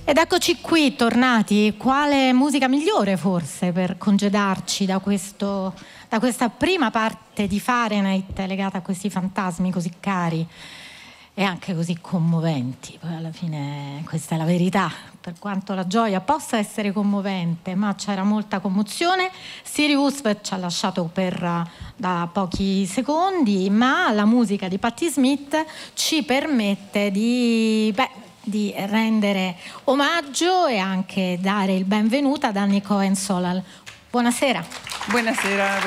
Ed eccoci qui, tornati. Quale musica migliore forse per congedarci da questa prima parte di Fahrenheit legata a questi fantasmi così cari e anche così commoventi. Poi alla fine questa è la verità, per quanto la gioia possa essere commovente, ma c'era molta commozione. Sirius ci ha lasciato da pochi secondi, ma la musica di Patti Smith ci permette di rendere omaggio e anche dare il benvenuto ad Annie Cohen-Solal. Buonasera. Buonasera.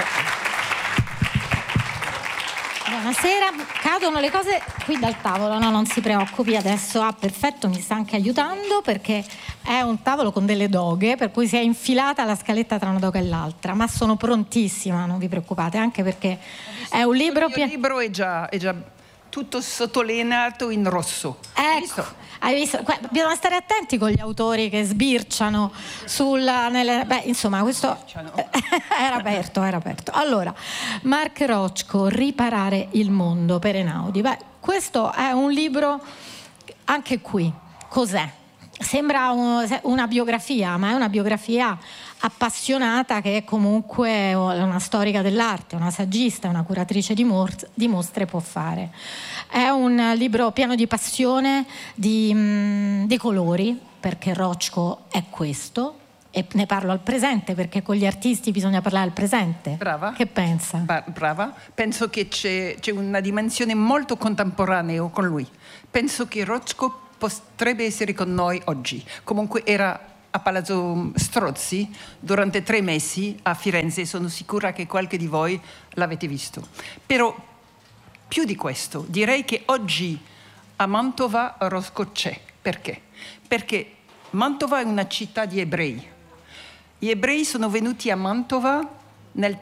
Buonasera, cadono le cose qui dal tavolo, no, non si preoccupi adesso. Perfetto, mi sta anche aiutando perché è un tavolo con delle doghe, per cui si è infilata la scaletta tra una doga e l'altra, ma sono prontissima, non vi preoccupate, anche perché è un libro... Il libro è già tutto sottolineato in rosso. Ecco, hai visto? Bisogna stare attenti con gli autori che sbirciano insomma, questo era aperto. Allora, Mark Rothko, Riparare il mondo per Einaudi. Questo è un libro, anche qui, cos'è? Sembra una biografia, ma è una biografia appassionata che è comunque una storica dell'arte, una saggista, una curatrice di mostre può fare. È un libro pieno di passione, di colori, perché Rothko è questo, e ne parlo al presente perché con gli artisti bisogna parlare al presente. Brava. Che pensa? Brava. Penso che c'è una dimensione molto contemporanea con lui. Penso che Rothko potrebbe essere con noi oggi. Comunque era a Palazzo Strozzi durante 3 mesi a Firenze. Sono sicura che qualche di voi l'avete visto. Però più di questo, direi che oggi a Mantova Rothko c'è. Perché? Perché Mantova è una città di ebrei. Gli ebrei sono venuti a Mantova nel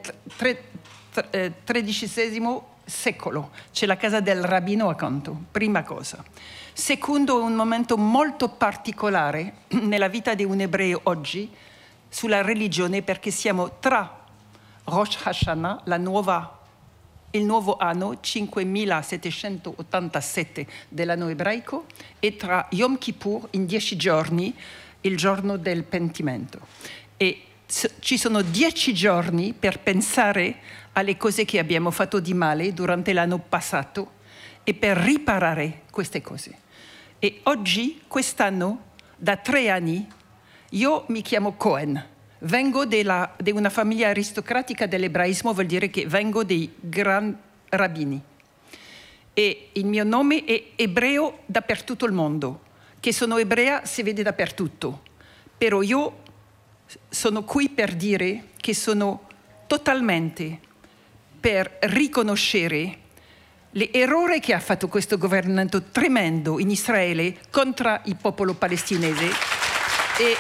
XIII secolo. C'è la casa del rabbino accanto, prima cosa. Secondo, è un momento molto particolare nella vita di un ebreo oggi sulla religione, perché siamo tra Rosh Hashanah, il nuovo anno 5787 dell'anno ebraico, e tra Yom Kippur, in 10 giorni, il giorno del pentimento. E ci sono 10 giorni per pensare alle cose che abbiamo fatto di male durante l'anno passato e per riparare queste cose. E oggi, quest'anno, da 3 anni, io mi chiamo Cohen. Vengo di una famiglia aristocratica dell'ebraismo, vuol dire che vengo dei grandi rabbini. E il mio nome è ebreo dappertutto il mondo. Che sono ebrea si vede dappertutto. Però io sono qui per dire che sono totalmente per riconoscere l'errore che ha fatto questo governamento tremendo in Israele contro il popolo palestinese. E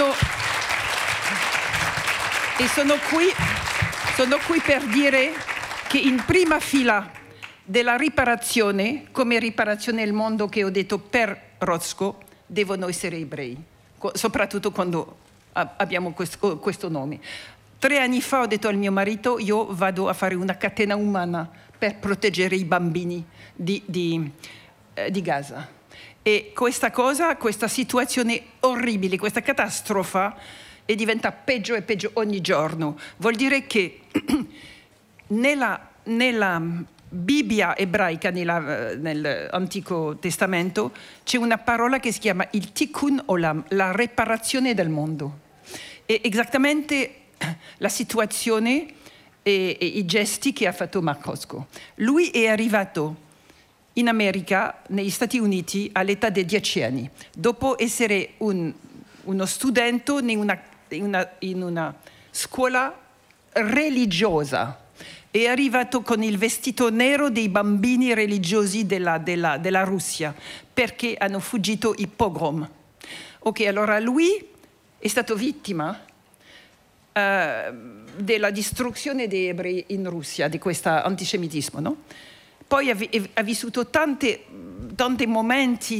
sono qui per dire che in prima fila della riparazione, come riparazione del mondo che ho detto per Rothko, devono essere ebrei, soprattutto quando abbiamo questo nome. 3 anni fa ho detto al mio marito: io vado a fare una catena umana per proteggere i bambini di Gaza. E questa situazione orribile, questa catastrofe diventa peggio e peggio ogni giorno. Vuol dire che nella Bibbia ebraica, nell'Antico Testamento, c'è una parola che si chiama il tikkun olam, la riparazione del mondo. E esattamente la situazione e i gesti che ha fatto Mark Rothko. Lui è arrivato in America, negli Stati Uniti, all'età di 10 anni, dopo essere uno studente in una scuola religiosa. È arrivato con il vestito nero dei bambini religiosi della Russia, perché hanno fuggito i pogrom. Ok, allora lui è stato vittima della distruzione degli ebrei in Russia, di questo antisemitismo, no? Poi ha vissuto tanti momenti,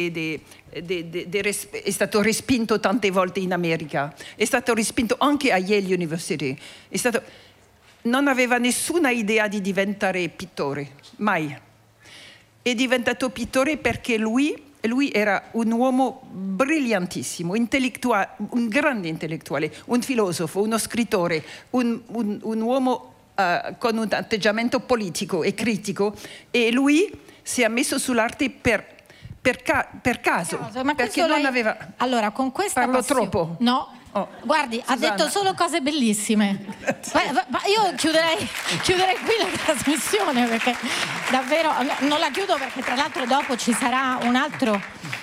è stato respinto tante volte in America, è stato respinto anche a Yale University, non aveva nessuna idea di diventare pittore, mai. È diventato pittore perché lui lui era un uomo brillantissimo, un grande intellettuale, un filosofo, uno scrittore, un uomo con un atteggiamento politico e critico, e lui si è messo sull'arte per caso, ma perché non aveva... Allora, con questa Parlo passione... troppo? No. Oh. Guardi, Susanna. ha detto solo cose bellissime. Ma io chiuderei qui la trasmissione, perché davvero non la chiudo, perché tra l'altro dopo ci sarà un altro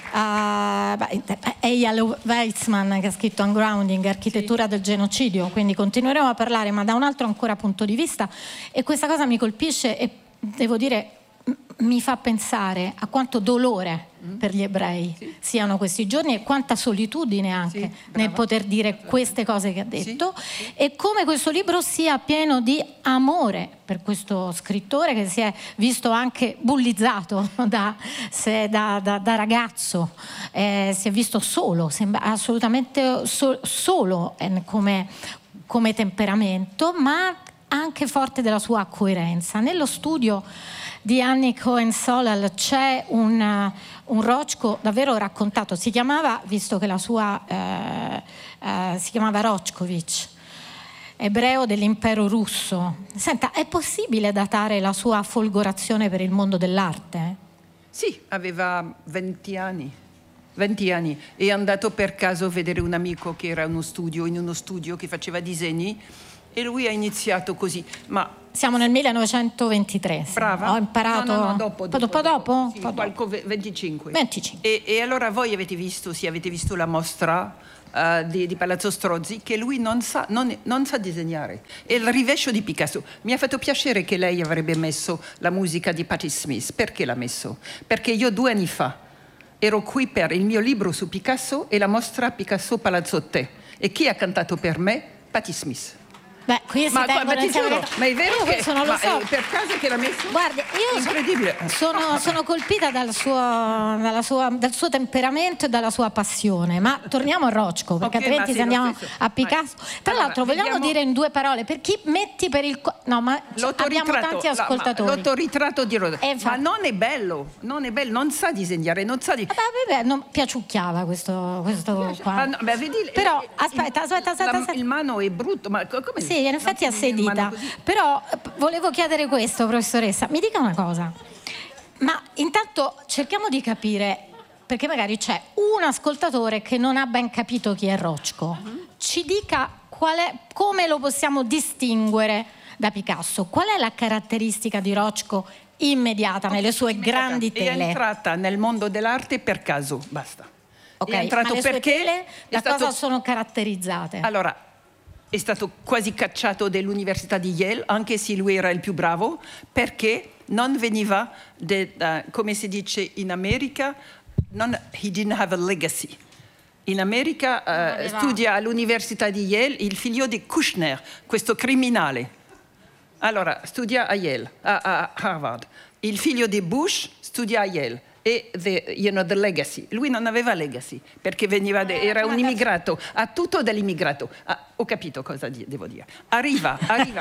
Eyal Weizmann, che ha scritto Ungrounding, architettura del genocidio, quindi continueremo a parlare, ma da un altro ancora punto di vista, e questa cosa mi colpisce e devo dire mi fa pensare a quanto dolore per gli ebrei siano questi giorni, e quanta solitudine anche nel poter dire queste cose che ha detto, e come questo libro sia pieno di amore per questo scrittore che si è visto anche bullizzato da ragazzo, si è visto solo, sembra assolutamente solo come temperamento, ma anche forte della sua coerenza. Nello studio di Annie Cohen-Solal c'è un Rochko davvero raccontato, si chiamava, visto che la sua si chiamava Rochkovich, ebreo dell'impero russo. Senta, è possibile datare la sua folgorazione per il mondo dell'arte? Sì, aveva 20 anni. È andato per caso a vedere un amico che era in uno studio che faceva disegni, e lui ha iniziato così, ma... Siamo nel 1923. Brava. Ho imparato... No, dopo. Sì, 25. E allora voi avete visto la mostra di Palazzo Strozzi, che lui non sa disegnare. E il rovescio di Picasso. Mi ha fatto piacere che lei avrebbe messo la musica di Patti Smith. Perché l'ha messo? Perché io 2 anni fa ero qui per il mio libro su Picasso e la mostra Picasso Palazzo Te. E chi ha cantato per me? Patti Smith. Beh, qui ma ti giuro, ma è vero che non lo so. Per caso che l'ha messo? Guardi, io incredibile. Sono colpita dal suo temperamento e dalla sua passione, ma torniamo a Rochko, perché altrimenti se andiamo a Picasso. Tra l'altro vogliamo dire in 2 parole, per chi metti per il... No, ma abbiamo tanti ascoltatori. L'autoritratto di Rochko. Ma non è bello, non sa disegnare, non sa di... non piaciucchiava questo qua. No, vedi, però aspetta. Il mano è brutto, ma come? Sì, in effetti è assedita. Però volevo chiedere questo, professoressa. Mi dica una cosa. Ma intanto cerchiamo di capire, perché magari c'è un ascoltatore che non ha ben capito chi è Rochko. Ci dica come lo possiamo distinguere da Picasso. Qual è la caratteristica di Rochko immediata nelle sue grandi tele? È entrata nel mondo dell'arte per caso, basta. Ok, ma le sue tele da cosa sono caratterizzate? Allora, è stato quasi cacciato dall'Università di Yale, anche se lui era il più bravo, perché non veniva, come si dice in America, he didn't have a legacy. In America studia all'Università di Yale il figlio di Kushner, questo criminale. Allora, studia a Yale, a Harvard. Il figlio di Bush studia a Yale. E the legacy. Lui non aveva legacy, perché era un immigrato, ha tutto dell'immigrato. Ho capito cosa devo dire. Arriva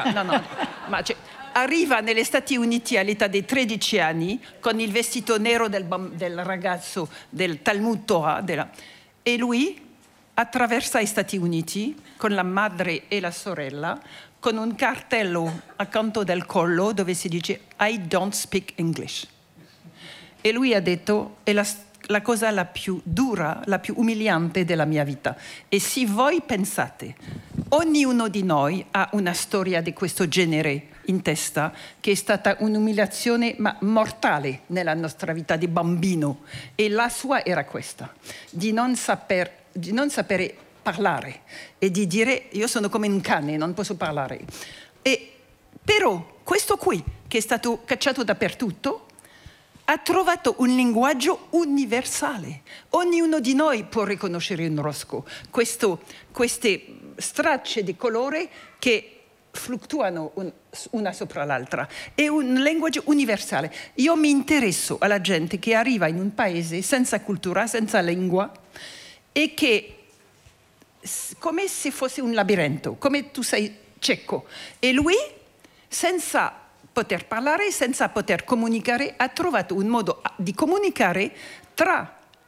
negli Stati Uniti all'età di 13 anni con il vestito nero del ragazzo del Talmud Torah, e lui attraversa gli Stati Uniti con la madre e la sorella, con un cartello accanto del collo dove si dice I don't speak English. E lui ha detto, è la cosa la più dura, la più umiliante della mia vita. E se voi pensate, ognuno di noi ha una storia di questo genere in testa, che è stata un'umiliazione mortale nella nostra vita di bambino. E la sua era questa, di non sapere parlare e di dire io sono come un cane, non posso parlare. Però questo qui, che è stato cacciato dappertutto, ha trovato un linguaggio universale. Ognuno di noi può riconoscere in Rochko queste stracce di colore che fluttuano una sopra l'altra. È un linguaggio universale. Io mi interesso alla gente che arriva in un paese senza cultura, senza lingua, e che, come se fosse un labirinto, come tu sei cieco. E lui, senza poter parlare, senza poter comunicare, ha trovato un modo di comunicare tra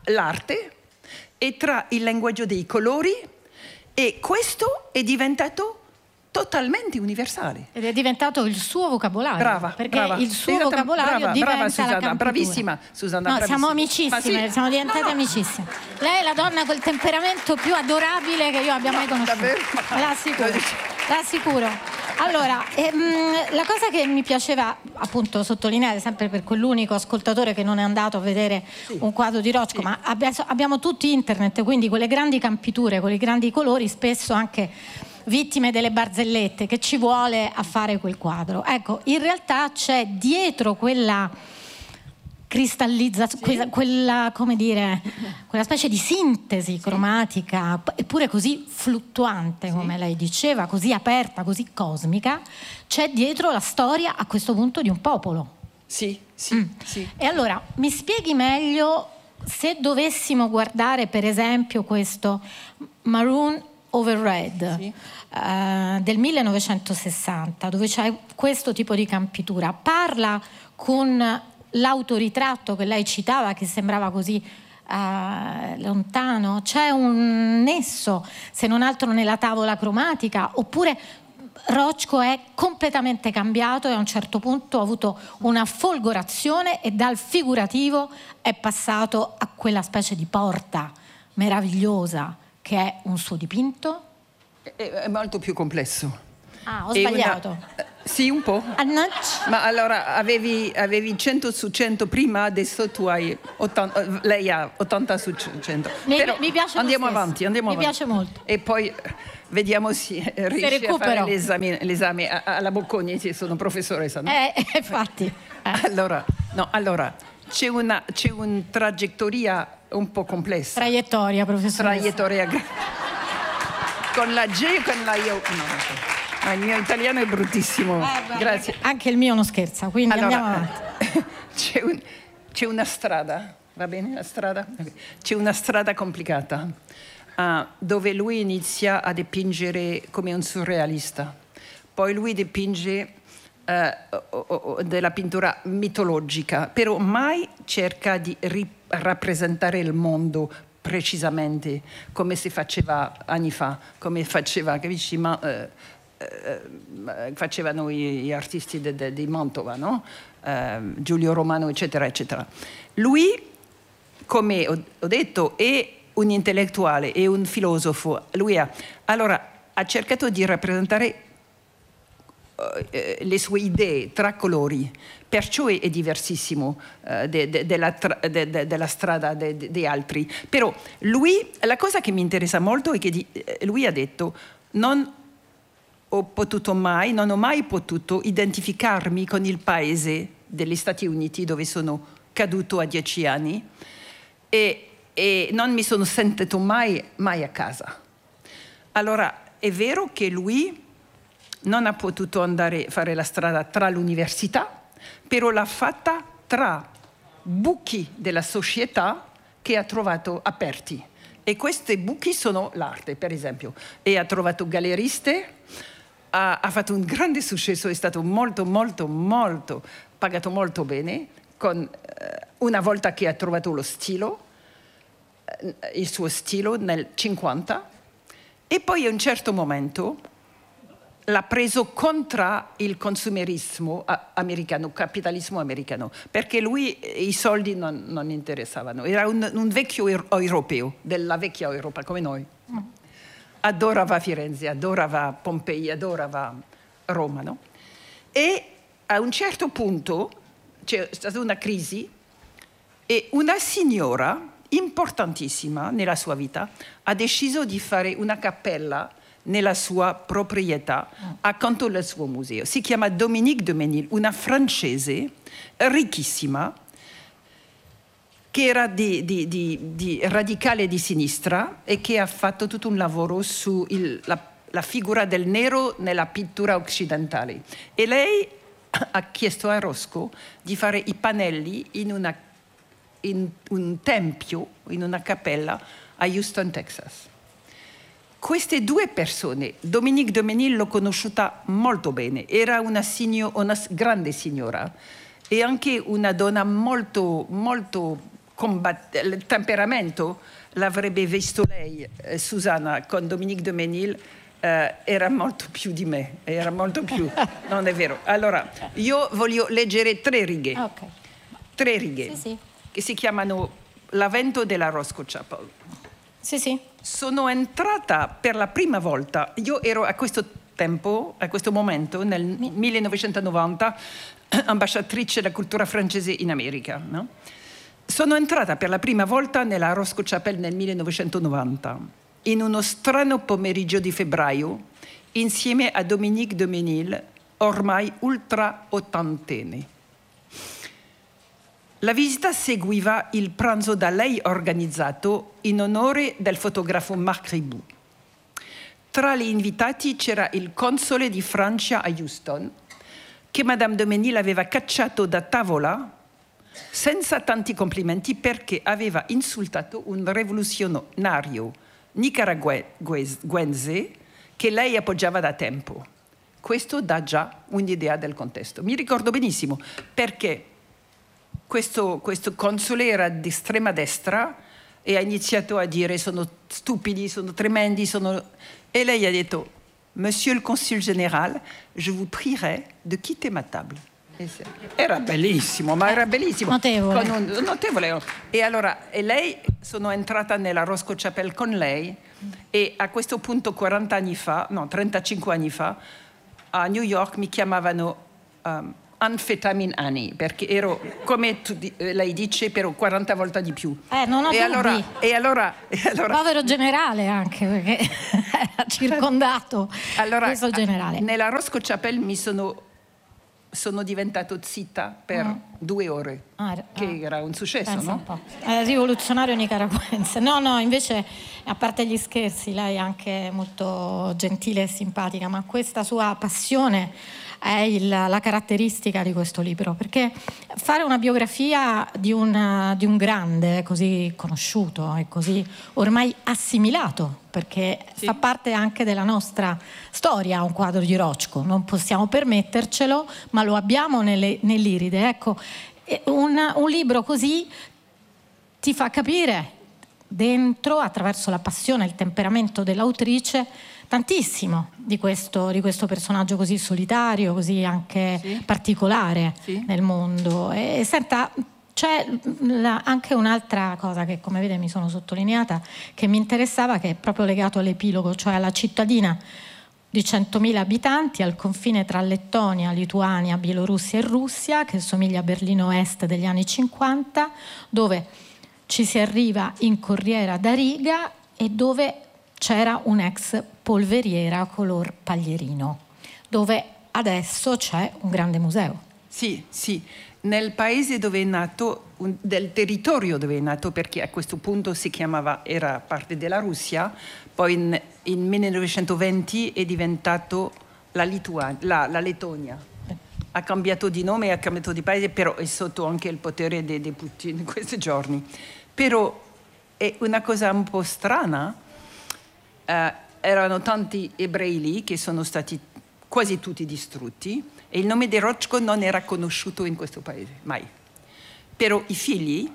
l'arte e tra il linguaggio dei colori, e questo è diventato totalmente universale. Ed è diventato il suo vocabolario. Brava, perché brava. il suo vocabolario diventa brava Susanna, la campitura. bravissima Susanna. No, bravissima. siamo amicissime, Sì. siamo diventate amicissime. Lei è la donna col temperamento più adorabile che io abbia mai conosciuto. davvero? L'assicuro. Allora, la cosa che mi piaceva appunto sottolineare, sempre per quell'unico ascoltatore che non è andato a vedere un quadro di Rothko, ma abbiamo tutti internet, quindi quelle grandi campiture, con i grandi colori, spesso anche vittime delle barzellette, che ci vuole a fare quel quadro. Ecco, in realtà c'è dietro quella cristallizzazione, quella, come dire, quella specie di sintesi cromatica, eppure così fluttuante, come lei diceva, così aperta, così cosmica, c'è dietro la storia a questo punto di un popolo. Sì. E allora, mi spieghi meglio, se dovessimo guardare per esempio questo Maroon over Red del 1960, dove c'è questo tipo di campitura, parla con l'autoritratto che lei citava, che sembrava così lontano, c'è un nesso, se non altro nella tavola cromatica, oppure Rothko è completamente cambiato e a un certo punto ha avuto una folgorazione e dal figurativo è passato a quella specie di porta meravigliosa che è un suo dipinto? È molto più complesso. Ah, ho sbagliato. Sì, un po'. Ma allora avevi 100 su 100 prima, adesso tu hai 80, lei ha 80 su 100. Però mi piace andiamo avanti. Mi piace molto. E poi vediamo se riesci a fare l'esame alla Bocconi, sono professoressa, no? Infatti. Allora, c'è una traiettoria un po' complessa. Traiettoria, professoressa. Con la G e con la I. No, il mio italiano è bruttissimo. Grazie. Anche il mio non scherza, quindi andiamo avanti. C'è una strada, va bene la strada? C'è una strada complicata dove lui inizia a dipingere come un surrealista. Poi lui dipinge della pittura mitologica, però mai cerca di rappresentare il mondo precisamente come si faceva anni fa, come facevano gli artisti di Mantova, no? Giulio Romano, eccetera, eccetera. Lui, come ho detto, è un intellettuale, è un filosofo. Allora ha cercato di rappresentare le sue idee tra colori, perciò è diversissimo della strada di altri. Però lui, la cosa che mi interessa molto è che lui ha detto: non ho mai potuto identificarmi con il paese degli Stati Uniti dove sono caduto a 10 anni e non mi sono sentito mai a casa. Allora è vero che lui non ha potuto andare a fare la strada tra l'università, però l'ha fatta tra buchi della società che ha trovato aperti. E questi buchi sono l'arte, per esempio. E ha trovato galleriste, ha fatto un grande successo, è stato molto pagato molto bene, una volta che ha trovato il suo stile nel 50, e poi a un certo momento l'ha preso contro il consumerismo americano, capitalismo americano, perché lui i soldi non interessavano. Era un vecchio europeo, della vecchia Europa, come noi. Adorava Firenze, adorava Pompei, adorava Roma, no? E a un certo punto c'è stata una crisi e una signora importantissima nella sua vita ha deciso di fare una cappella nella sua proprietà accanto al suo museo. Si chiama Dominique de Ménil, una francese ricchissima che era di radicale di sinistra e che ha fatto tutto un lavoro sulla figura del nero nella pittura occidentale. E lei ha chiesto a Rothko di fare i pannelli in un tempio, in una cappella a Houston, Texas. Queste due persone, Dominique de Ménil l'ho conosciuta molto bene, era una grande signora e anche una donna molto il temperamento l'avrebbe visto lei, Susanna, con Dominique de Menil, era molto più di me, era molto più, non è vero. Allora, io voglio leggere 3 righe, Ok. 3 righe, Sì. che si chiamano L'avvento della Roscoe Chapel. Sì. Sono entrata per la prima volta, io ero a questo momento, nel 1990, ambasciatrice della cultura francese in America, no? Sono entrata per la prima volta nella Roscoe Chapel nel 1990, in uno strano pomeriggio di febbraio, insieme a Dominique de Menil, ormai ultra ottantenne. La visita seguiva il pranzo da lei organizzato in onore del fotografo Marc Ribot. Tra gli invitati c'era il console di Francia a Houston, che Madame de Menil aveva cacciato da tavola senza tanti complimenti perché aveva insultato un rivoluzionario nicaraguense che lei appoggiava da tempo. Questo dà già un'idea del contesto. Mi ricordo benissimo perché questo console era di estrema destra e ha iniziato a dire sono stupidi, sono tremendi, e lei ha detto Monsieur le consul général, je vous prierai de quitter ma table. Era bellissimo, ma era bellissimo. Notevole. Notevole. E allora lei, sono entrata nella Roscoe Chapel con lei e a questo punto 35 anni fa, a New York mi chiamavano Amphetamine Annie, perché ero, come lei dice, per 40 volte di più. Non ho dubbi. E allora Povero generale anche, perché era circondato questo generale. Nella Roscoe Chapel sono diventato zitta per 2 ore, che era un successo, Pensa no? un po'. Rivoluzionario nicaraguense. No, invece, a parte gli scherzi, lei è anche molto gentile e simpatica, ma questa sua passione è la caratteristica di questo libro, perché fare una biografia di un grande così conosciuto e così ormai assimilato, perché fa parte anche della nostra storia, un quadro di Rothko, non possiamo permettercelo, ma lo abbiamo nell'Iride. Ecco, un libro così ti fa capire dentro, attraverso la passione e il temperamento dell'autrice, tantissimo di questo personaggio così solitario, così anche particolare nel mondo. E senta, c'è anche un'altra cosa che, come vede, mi sono sottolineata, che mi interessava, che è proprio legato all'epilogo, cioè alla cittadina di 100.000 abitanti al confine tra Lettonia, Lituania, Bielorussia e Russia, che somiglia a Berlino Est degli anni 50, dove ci si arriva in corriera da Riga e dove c'era un'ex polveriera color paglierino, dove adesso c'è un grande museo. Sì, nel paese dove è nato, del territorio dove è nato, perché a questo punto era parte della Russia, poi in 1920 è diventato la Lettonia. Ha cambiato di nome, ha cambiato di paese, però è sotto anche il potere di Putin in questi giorni. Però è una cosa un po' strana. Erano tanti ebrei lì che sono stati quasi tutti distrutti e il nome di Rothko non era conosciuto in questo paese, mai. Però i figli,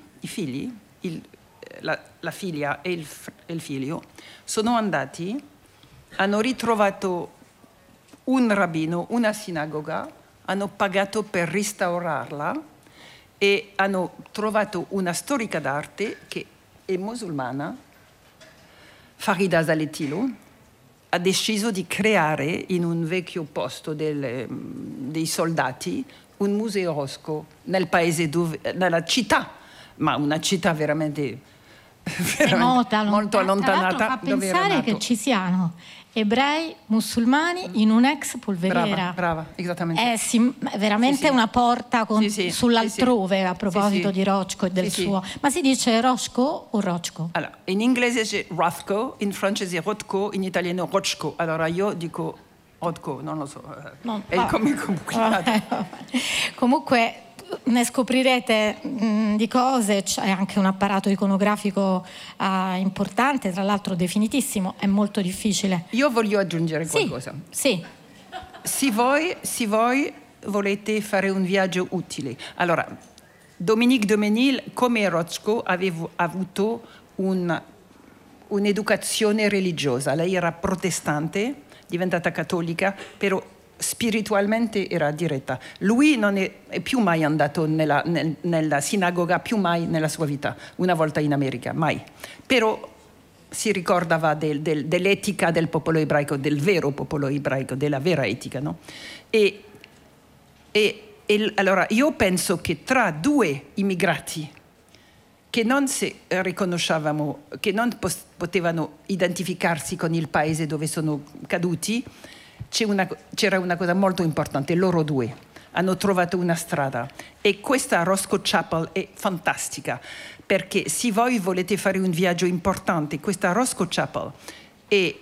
la figlia e il figlio sono andati, hanno ritrovato un rabbino, una sinagoga, hanno pagato per restaurarla e hanno trovato una storica d'arte che è musulmana, Farida Zaletilo, ha deciso di creare in un vecchio posto dei soldati un museo Rothko nel paese nella città, ma una città veramente molto allontanata. Fa pensare che ci siano ebrei musulmani in un'ex polveriera. Brava, esattamente. È veramente una porta sull'altrove, a proposito di Rothko e del suo. Ma si dice Rothko o Rothko? Allora, in inglese c'è Rothko, in francese Rothko, in italiano Rothko. Allora io dico Rothko, non lo so. È complicato. Comunque ne scoprirete di cose, c'è anche un apparato iconografico importante, tra l'altro definitissimo, è molto difficile. Io voglio aggiungere qualcosa. Sì. Se voi volete fare un viaggio utile, allora Dominique de Menil, come Rothko, aveva avuto un'educazione religiosa. Lei era protestante, diventata cattolica, però spiritualmente era diretta. Lui non è più mai andato nella sinagoga, più mai nella sua vita, una volta in America, mai. Però si ricordava dell'etica del popolo ebraico, del vero popolo ebraico, della vera etica, no? E allora io penso che tra due immigrati che non si riconoscevano, che non potevano identificarsi con il paese dove sono caduti, c'era una cosa molto importante: loro due hanno trovato una strada, e questa Roscoe Chapel è fantastica, perché se voi volete fare un viaggio importante, questa Roscoe Chapel è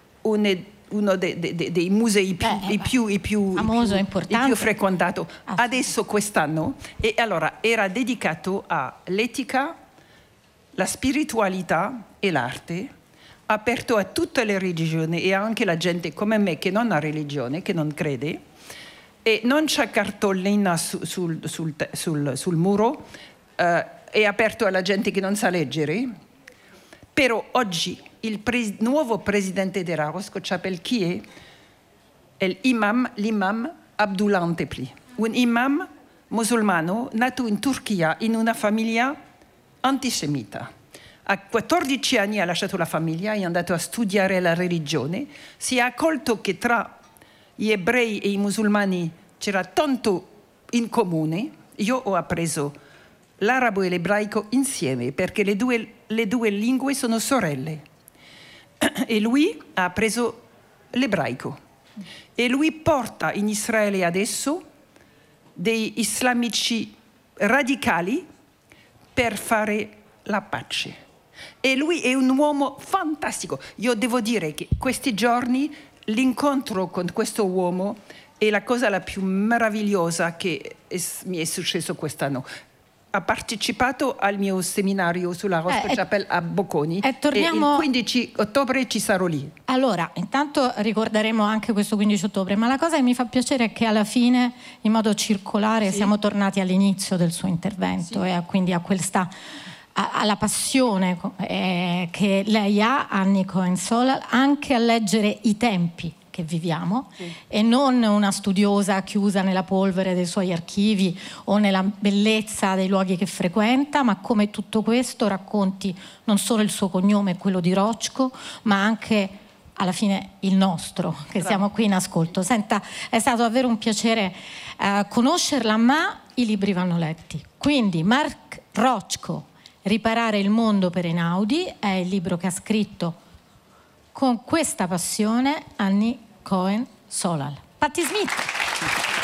uno dei musei più famoso, importante, più frequentato adesso quest'anno, e allora era dedicato all'etica, la spiritualità e l'arte, aperto a tutte le religioni e anche la gente come me che non ha religione, che non crede, e non c'è cartolina sul muro, è aperto alla gente che non sa leggere. Però oggi il nuovo presidente della Roscoe Chapel chi è? L'imam Abdullah Antepli, un imam musulmano nato in Turchia in una famiglia antisemita. A 14 anni ha lasciato la famiglia, è andato a studiare la religione, si è accorto che tra gli ebrei e i musulmani c'era tanto in comune. Io ho appreso l'arabo e l'ebraico insieme, perché le due lingue sono sorelle. E lui ha appreso l'ebraico. E lui porta in Israele adesso dei islamici radicali per fare la pace. E lui è un uomo fantastico. Io devo dire che questi giorni l'incontro con questo uomo è la cosa la più meravigliosa che mi è successo quest'anno. Ha partecipato al mio seminario sulla Roscoe Chapel a Bocconi, e il 15 ottobre ci sarò lì. Allora, intanto ricorderemo anche questo 15 ottobre, ma la cosa che mi fa piacere è che alla fine, in modo circolare, siamo tornati all'inizio del suo intervento, e quindi a alla passione che lei ha, Annie Cohen-Solal, anche a leggere i tempi che viviamo, e non una studiosa chiusa nella polvere dei suoi archivi o nella bellezza dei luoghi che frequenta, ma come tutto questo racconti non solo il suo cognome e quello di Rothko, ma anche alla fine il nostro, che siamo qui in ascolto. Senta, è stato davvero un piacere conoscerla, ma i libri vanno letti. Quindi Mark Rothko, Riparare il mondo per Einaudi, è il libro che ha scritto con questa passione Annie Cohen-Solal. Patti Smith.